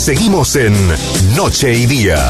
Seguimos en Noche y Día.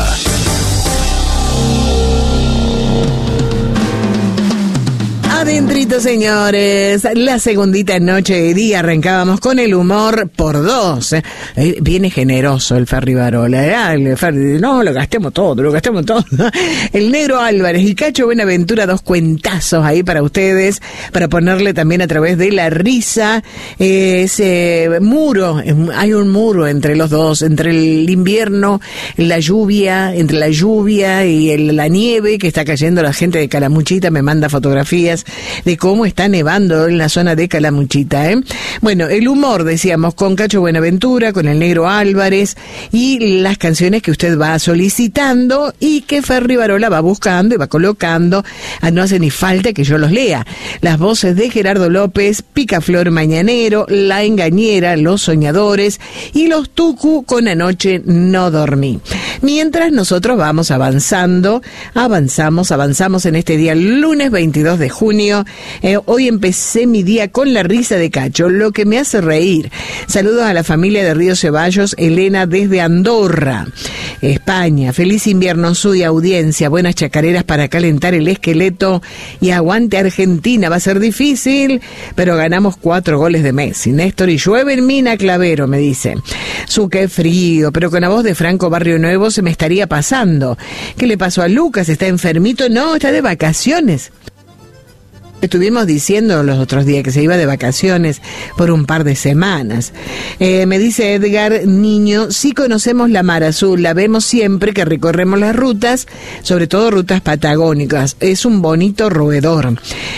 Adentrito, señores, la segundita noche y día arrancábamos con el humor por dos. Viene generoso el Ferri Barola. No, lo gastemos todo. El Negro Álvarez y Cacho Buenaventura, dos cuentazos ahí para ustedes, para ponerle también a través de la risa. Ese muro, hay un muro entre los dos, entre el invierno, la lluvia, entre la lluvia y la nieve que está cayendo. La gente de Calamuchita me manda fotografías de cómo está nevando en la zona de Calamuchita, Bueno, el humor, decíamos, con Cacho Buenaventura, con el Negro Álvarez y las canciones que usted va solicitando y que Ferri Barola va buscando y va colocando. No hace ni falta que yo los lea. Las voces de Gerardo López, Picaflor Mañanero, La Engañera, Los Soñadores y Los Tucu con Anoche No Dormí. Mientras nosotros vamos avanzamos en este día, lunes 22 de junio. Hoy empecé mi día con la risa de Cacho, lo que me hace reír. Saludos a la familia de Río Ceballos, Elena desde Andorra, España. Feliz invierno suya, audiencia. Buenas chacareras para calentar el esqueleto y aguante Argentina. Va a ser difícil, pero ganamos 4 goles de Messi. Néstor, y llueve en Mina Clavero, me dice. Qué frío, pero con la voz de Franco Barrio Nuevo se me estaría pasando. ¿Qué le pasó a Lucas? ¿Está enfermito? No, está de vacaciones. Estuvimos diciendo los otros días que se iba de vacaciones por un par de semanas. Me dice Edgar Niño, sí conocemos la Mar Azul, la vemos siempre que recorremos las rutas, sobre todo rutas patagónicas. Es un bonito roedor.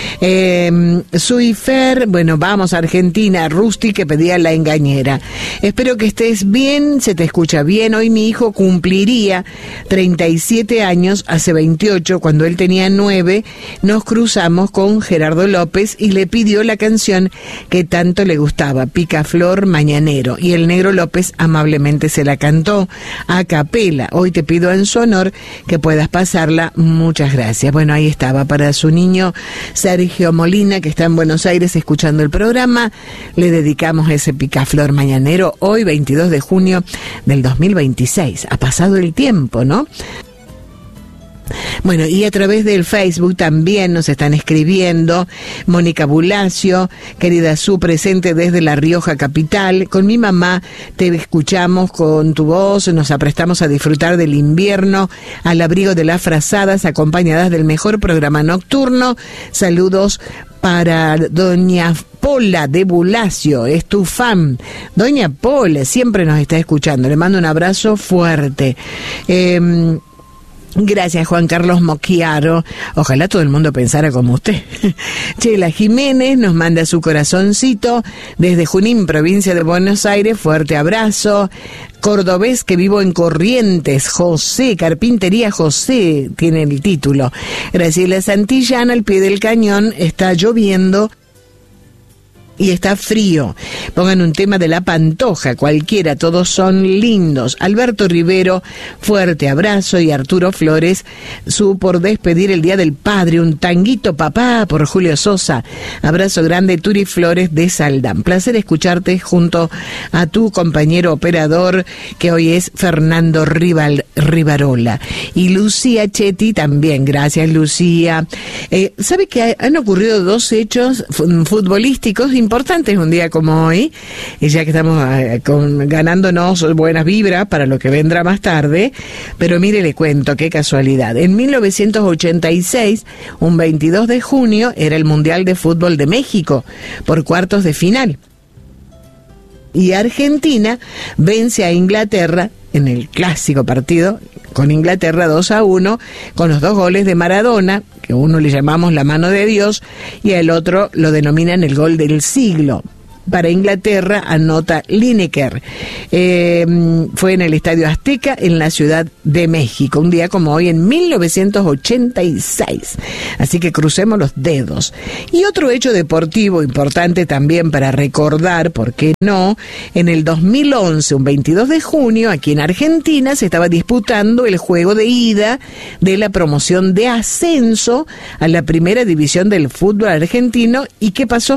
Suifer, bueno, vamos a Argentina. Rusty, que pedía La Engañera. Espero que estés bien, se te escucha bien. Hoy mi hijo cumpliría 37 años, hace 28, cuando él tenía 9, nos cruzamos con Gerardo López y le pidió la canción que tanto le gustaba, Picaflor Mañanero, y el Negro López amablemente se la cantó a capela. Hoy te pido en su honor que puedas pasarla. Muchas gracias. Bueno, ahí estaba para su niño Sergio Molina, que está en Buenos Aires escuchando el programa. Le dedicamos ese Picaflor Mañanero hoy 22 de junio del 2026. Ha pasado el tiempo, ¿no? Bueno, y a través del Facebook también nos están escribiendo. Mónica Bulacio, querida Su, presente desde La Rioja capital. Con mi mamá te escuchamos con tu voz, nos aprestamos a disfrutar del invierno al abrigo de las frazadas, acompañadas del mejor programa nocturno. Saludos para doña Pola de Bulacio, es tu fan. Doña Pola siempre nos está escuchando, le mando un abrazo fuerte. Gracias, Juan Carlos Moquiaro. Ojalá todo el mundo pensara como usted. Chela Jiménez nos manda su corazoncito desde Junín, provincia de Buenos Aires. Fuerte abrazo. Cordobés que vivo en Corrientes, José, Carpintería José, tiene el título. Graciela Santillán, al pie del cañón, está lloviendo y está frío. Pongan un tema de La Pantoja, cualquiera, todos son lindos. Alberto Rivero, fuerte abrazo. Y Arturo Flores, su por despedir el Día del Padre, un tanguito papá por Julio Sosa. Abrazo grande, Turi Flores de Saldán. Placer escucharte junto a tu compañero operador, que hoy es Fernando Rivarola. Y Lucía Chetti también, gracias Lucía. ¿Sabe que han ocurrido 2 hechos futbolísticos importantes un día como hoy, y ya que estamos ganándonos buenas vibras para lo que vendrá más tarde? Pero mire, le cuento, qué casualidad. En 1986, un 22 de junio, era el Mundial de Fútbol de México, por cuartos de final. Y Argentina vence a Inglaterra en el clásico partido con Inglaterra 2-1, con los 2 goles de Maradona, que uno le llamamos la mano de Dios y al otro lo denominan el gol del siglo. Para Inglaterra anota Lineker. Fue en el Estadio Azteca, en la Ciudad de México, un día como hoy en 1986. Así que crucemos los dedos. Y otro hecho deportivo importante también para recordar, ¿por qué no? En el 2011, un 22 de junio, aquí en Argentina, se estaba disputando el juego de ida de la promoción de ascenso a la primera división del fútbol argentino. ¿Y qué pasó?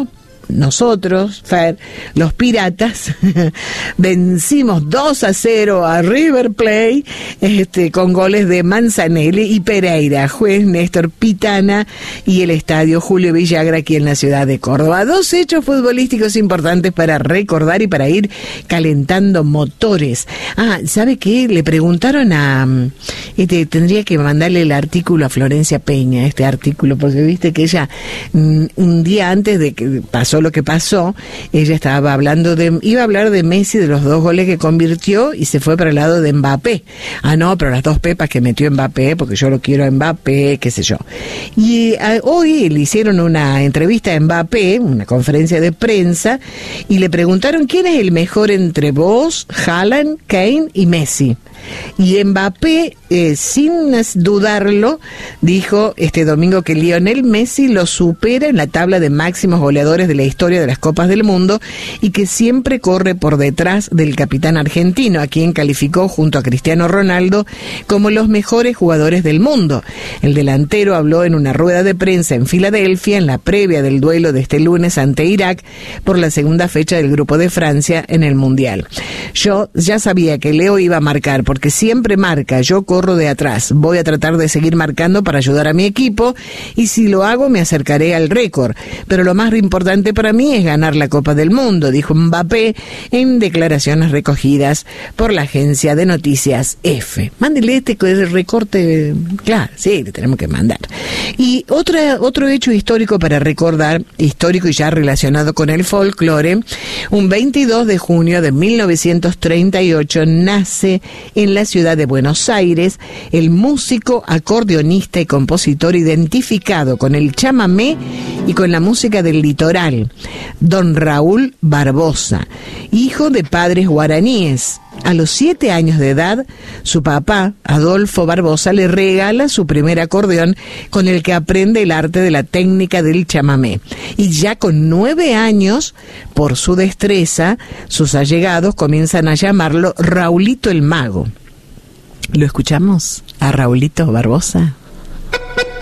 nosotros, Fer, los Piratas, vencimos 2-0 a River Plate, con goles de Manzanelli y Pereira, juez Néstor Pitana, y el estadio Julio Villagra aquí en la ciudad de Córdoba. 2 hechos futbolísticos importantes para recordar y para ir calentando motores. ¿Sabe qué? Le preguntaron tendría que mandarle el artículo a Florencia Peña, este artículo, porque viste que ella, un día antes de que pasó lo que pasó, ella iba a hablar de Messi, de los 2 goles que convirtió, y se fue para el lado de Mbappé. No, pero las 2 pepas que metió Mbappé, porque yo lo quiero a Mbappé, qué sé yo. Y hoy le hicieron una entrevista a Mbappé, una conferencia de prensa, y le preguntaron quién es el mejor entre vos, Haaland, Kane y Messi. Y Mbappé, sin dudarlo, dijo este domingo que Lionel Messi lo supera en la tabla de máximos goleadores de la historia de las Copas del Mundo y que siempre corre por detrás del capitán argentino, a quien calificó junto a Cristiano Ronaldo como los mejores jugadores del mundo. El delantero habló en una rueda de prensa en Filadelfia en la previa del duelo de este lunes ante Irak por la segunda fecha del Grupo de Francia en el Mundial. Yo ya sabía que Leo iba a marcar, porque siempre marca, yo corro de atrás, voy a tratar de seguir marcando para ayudar a mi equipo, y si lo hago me acercaré al récord, pero lo más importante para mí es ganar la Copa del Mundo, dijo Mbappé en declaraciones recogidas por la agencia de noticias EFE. Mándele este recorte, claro, sí, le tenemos que mandar. Y otro hecho histórico para recordar, histórico y ya relacionado con el folclore, un 22 de junio de 1938 nace en la ciudad de Buenos Aires el músico, acordeonista y compositor identificado con el chamamé y con la música del litoral, don Raúl Barbosa, hijo de padres guaraníes. A los 7 años de edad, su papá, Adolfo Barbosa, le regala su primer acordeón con el que aprende el arte de la técnica del chamamé. Y ya con 9 años, por su destreza, sus allegados comienzan a llamarlo Raulito el Mago. ¿Lo escuchamos a Raulito Barbosa?